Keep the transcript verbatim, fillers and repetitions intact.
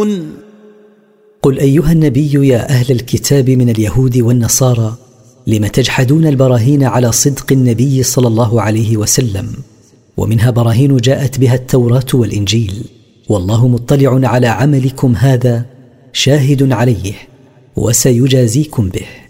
تجحدون؟ قل أيها النبي يا أهل الكتاب من اليهود والنصارى، لم تجحدون البراهين على صدق النبي صلى الله عليه وسلم؟ ومنها براهين جاءت بها التوراة والإنجيل، والله مطلع على عملكم هذا شاهد عليه وسيجازيكم به.